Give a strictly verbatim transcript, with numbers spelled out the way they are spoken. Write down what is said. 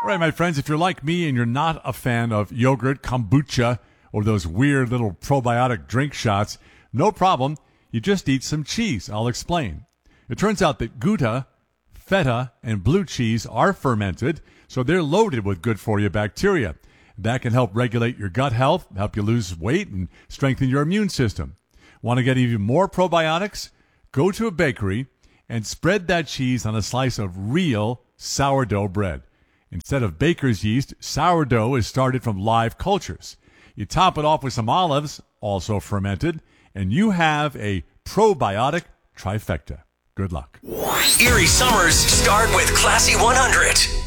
All right, my friends, if you're like me and you're not a fan of yogurt, kombucha, or those weird little probiotic drink shots, no problem. You just eat some cheese. I'll explain. It turns out that Gouda, feta, and blue cheese are fermented, so they're loaded with good-for-you bacteria. That can help regulate your gut health, help you lose weight, and strengthen your immune system. Want to get even more probiotics? Go to a bakery and spread that cheese on a slice of real sourdough bread. Instead of baker's yeast, sourdough is started from live cultures. You top it off with some olives, also fermented, and you have a probiotic trifecta. Good luck. Erie Summers start with Classy one hundred.